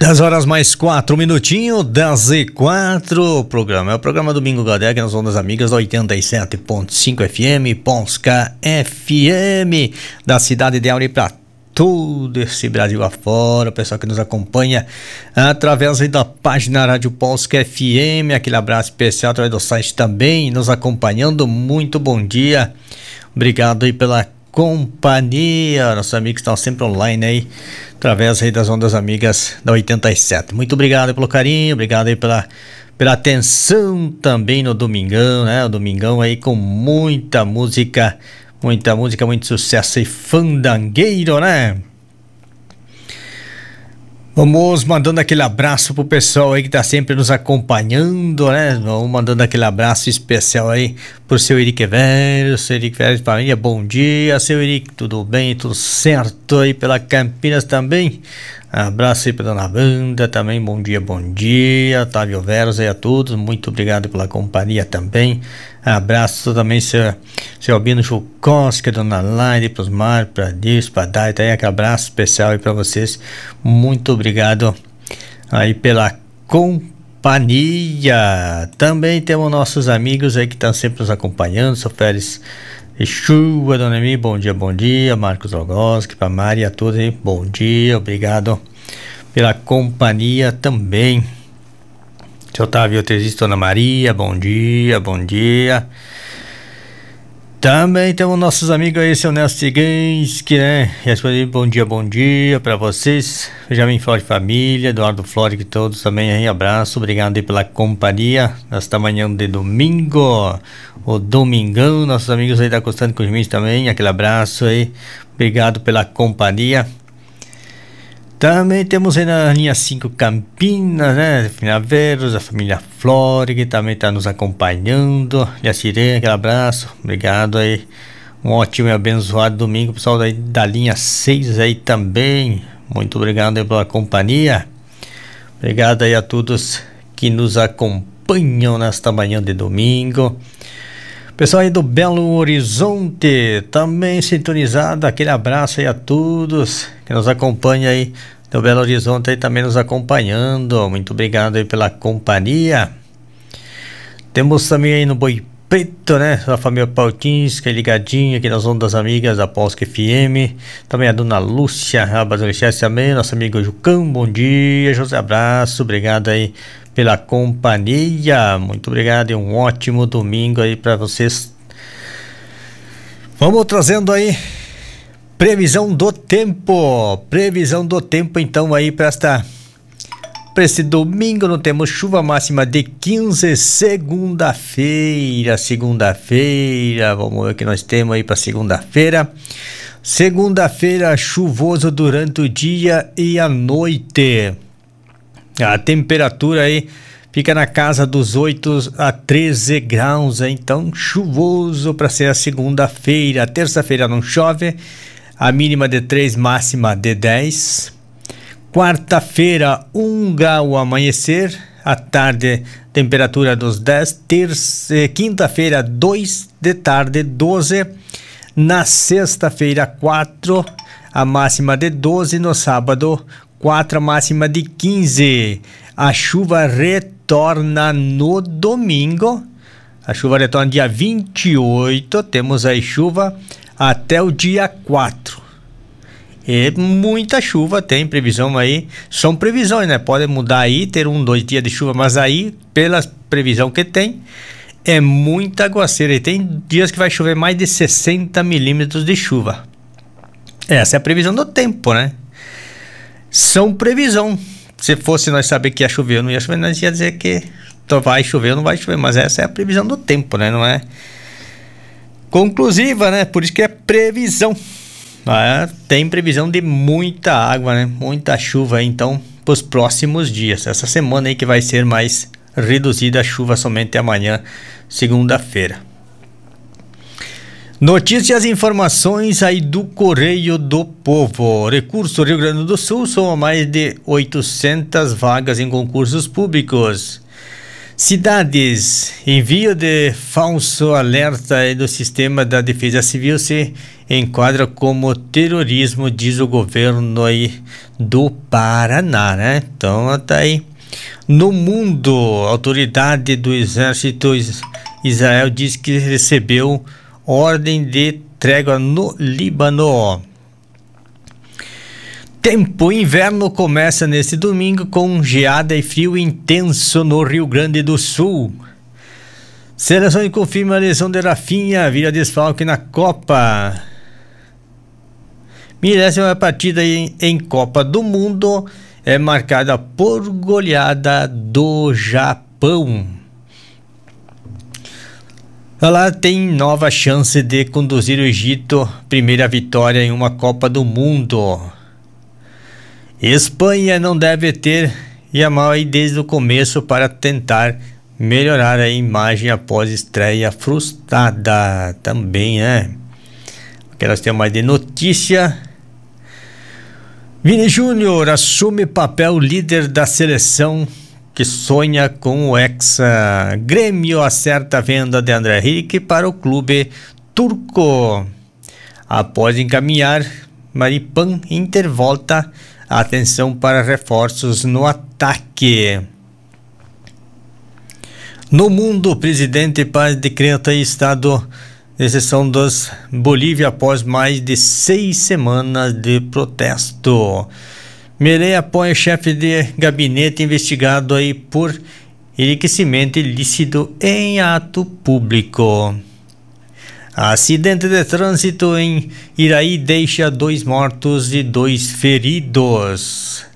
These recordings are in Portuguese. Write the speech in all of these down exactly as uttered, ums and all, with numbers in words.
dez horas mais quatro minutinhos, dez e quatro. O programa é o programa Domingo Gadeg nas Ondas Amigas da oitenta e sete ponto cinco F M, Ponska F M, da cidade de Auri para todo esse Brasil afora, o pessoal que nos acompanha através aí da página Rádio Ponska F M, aquele abraço especial através do site também, nos acompanhando, muito bom dia, obrigado aí pela companhia, nossos amigos estão sempre online aí, através aí das Ondas Amigas da oitenta e sete. Muito obrigado pelo carinho, obrigado aí pela, pela atenção também no domingão, né? O domingão aí com muita música, muita música, muito sucesso aí, fandangueiro, né? Vamos mandando aquele abraço pro pessoal aí que tá sempre nos acompanhando, né? Vamos mandando aquele abraço especial aí pro seu Eric Velho, seu Eric Velho de família, bom dia, seu Eric, tudo bem, tudo certo aí pela Campinas também? Abraço aí pra dona Wanda também, bom dia, bom dia, Otávio Veros aí a todos, muito obrigado pela companhia também. Abraço também seu, seu Albino Chukoski, dona Laide, pros Mar, pra Deus, pra Dai, tá aí aquele abraço especial aí pra vocês, muito obrigado aí pela companhia. Também temos nossos amigos aí que estão sempre nos acompanhando, seu Félix Chuva, dona Emi, bom dia, bom dia, Marcos Rogoski, pra Mari e a todos aí, bom dia, obrigado pela companhia também. Seu Otávio Tesis, dona Maria, bom dia, bom dia. Também temos nossos amigos aí, seu Nelson Ciganski, né? Bom dia, bom dia pra vocês. Benjamin Flore Família, Eduardo Flore, que todos também aí, abraço, obrigado aí pela companhia nesta manhã de domingo, o domingão, nossos amigos aí da Costante Cosmins também, aquele abraço aí, obrigado pela companhia. Também temos aí na linha cinco Campinas, né? Finaveros, a família Flore, que também está nos acompanhando. E a Sirene, aquele abraço, obrigado aí. Um ótimo e abençoado domingo, pessoal daí da linha seis aí também. Muito obrigado aí pela companhia. Obrigado aí a todos que nos acompanham nesta manhã de domingo. Pessoal aí do Belo Horizonte, também sintonizado, aquele abraço aí a todos que nos acompanham aí do Belo Horizonte aí também nos acompanhando, muito obrigado aí pela companhia. Temos também aí no Boi Preto, né, a família Pautinska ligadinha aqui nas Ondas Amigas da Ponska F M, também a dona Lúcia Rabas também, nosso amigo Jucão, bom dia, José, abraço, obrigado aí pela companhia, muito obrigado e um ótimo domingo aí para vocês. Vamos trazendo aí previsão do tempo, previsão do tempo então aí para esta para este domingo. Não temos chuva, máxima de quinze, segunda-feira, segunda-feira, vamos ver o que nós temos aí para segunda-feira. Segunda-feira chuvoso durante o dia e a noite. A temperatura aí fica na casa dos oito a treze graus, então chuvoso para ser a segunda-feira. Terça-feira não chove, a mínima de três, máxima de dez. Quarta-feira, um grau amanhecer, à tarde temperatura dos dez. Terça, quinta-feira, dois de tarde, doze. Na sexta-feira, quatro, a máxima de doze. No sábado, quatro, a máxima de quinze. A chuva retorna no domingo. A chuva retorna dia vinte e oito. Temos aí chuva até o dia quatro. E muita chuva tem previsão aí. São previsões, né? Pode mudar aí, ter um, dois dias de chuva, mas aí, pela previsão que tem, é muita aguaceira. E tem dias que vai chover mais de sessenta milímetros de chuva. Essa é a previsão do tempo, né? São previsão. Se fosse nós saber que ia chover ou não ia chover, nós ia dizer que vai chover ou não vai chover, mas essa é a previsão do tempo, né? Não é conclusiva, né? Por isso que é previsão. Ah, tem previsão de muita água, né? Muita chuva aí, então, para os próximos dias. Essa semana aí que vai ser mais reduzida a chuva somente amanhã, segunda-feira. Notícias e informações aí do Correio do Povo. Recurso Rio Grande do Sul são mais de oitocentas vagas em concursos públicos. Cidades, envio de falso alerta do sistema da Defesa Civil se enquadra como terrorismo, diz o governo aí do Paraná, né? Então tá aí. No mundo, a autoridade do exército Israel diz que recebeu ordem de trégua no Líbano. Tempo, inverno começa neste domingo com geada e frio intenso no Rio Grande do Sul. Seleção confirma a lesão de Rafinha, vira desfalque na Copa. Milésima partida em, em Copa do Mundo é marcada por goleada do Japão. Lá tem nova chance de conduzir o Egito, primeira vitória em uma Copa do Mundo. Espanha não deve ter Yamal aí desde o começo para tentar melhorar a imagem após estreia frustrada também, né? Porque nós temos mais de notícia. Vini Júnior assume papel líder da seleção que sonha com o Hexa. Grêmio acerta a venda de André Henrique para o clube turco. Após encaminhar Maripan, Inter volta a atenção para reforços no ataque. No mundo, o presidente Paz decreta estado de exceção dos Bolívia após mais de seis semanas de protesto. Milei apoia chefe de gabinete investigado aí por enriquecimento ilícito em ato público. Acidente de trânsito em Iraí deixa dois mortos e dois feridos.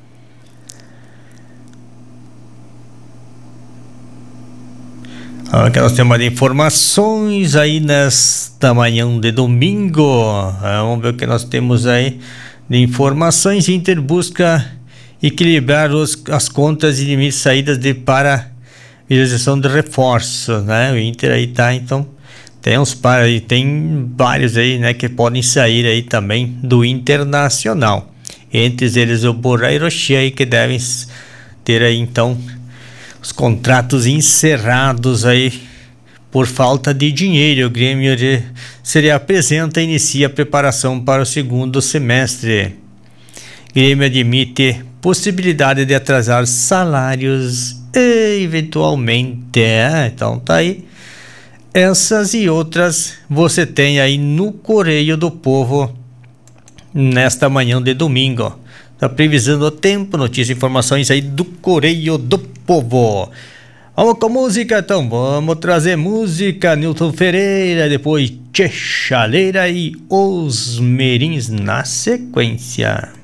Aqui nós temos mais informações aí nesta manhã de domingo. Vamos ver o que nós temos aí de informações. Inter busca equilibrar os, as contas e limites saídas de para realização de reforço, né? O Inter aí tá, então tem uns para aí, tem vários aí, né, que podem sair aí também do Internacional. Entre eles o Borré e Rocher aí, que devem ter aí então os contratos encerrados aí por falta de dinheiro. O Grêmio de, se apresenta e inicia a preparação para o segundo semestre. Grêmio admite possibilidade de atrasar salários eventualmente. É, então tá aí. Essas e outras você tem aí no Correio do Povo nesta manhã de domingo. Tá previsão do tempo, notícias e informações aí do Correio do Povo. Vamos com música, então vamos trazer música. Nilton Ferreira, depois Tchê Chaleira e Os Merins na sequência.